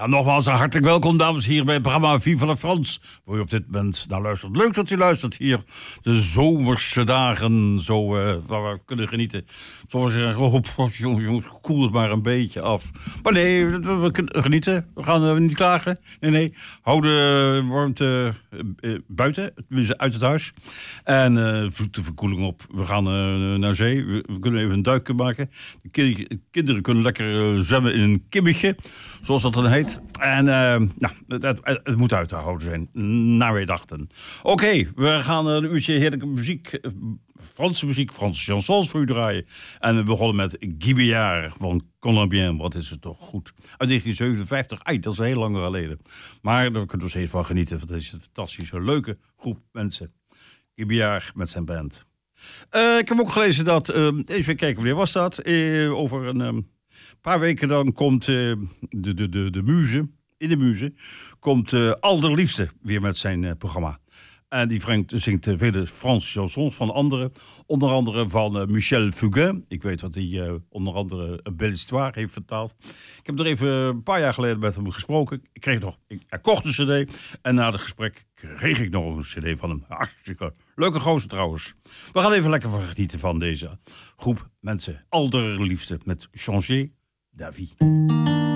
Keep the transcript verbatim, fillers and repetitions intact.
Ja, nogmaals hartelijk welkom, dames, hier bij het programma Vive la France. Waar u op dit moment naar luistert. Leuk dat u luistert hier. De zomerse dagen, zo, uh, waar we kunnen genieten. Zoals zeggen, oh, jongens, jongens, koel het maar een beetje af. Maar nee, we, we kunnen genieten. We gaan uh, niet klagen. Nee, nee. Hou de warmte uh, uh, buiten, uit het huis. En uh, voet de verkoeling op. We gaan uh, naar zee. We, we kunnen even een duik maken. De kind, kinderen kunnen lekker uh, zwemmen in een kibbetje, zoals dat dan heet. En uh, nou, het, het, het moet uit te houden zijn, naar wij dachten. Oké, okay, we gaan een uurtje heerlijke muziek, Franse muziek, Franse chansons voor u draaien. En we begonnen met Guy Béard van Colombien. Wat is het toch goed. Uit negentien zevenenvijftig, ai, dat is heel lang geleden. Maar daar kunnen we steeds van genieten, van deze fantastische, leuke groep mensen. Guy Béard met zijn band. Uh, ik heb ook gelezen dat, uh, even kijken wanneer was dat, uh, over een... Um, Een paar weken dan komt uh, de, de, de, de muze, in de muze, komt uh, Allerliefste weer met zijn uh, programma. En die brengt, zingt uh, vele Franse chansons van anderen. Onder andere van uh, Michel Fugain. Ik weet wat hij uh, onder andere een Belle Histoire heeft vertaald. Ik heb er even een paar jaar geleden met hem gesproken. Ik kreeg nog, ik, hij kocht een cd. En na het gesprek kreeg ik nog een cd van hem. Hartstikke leuke gozer trouwens. We gaan even lekker van genieten van deze groep mensen. Allerliefste met Changer David.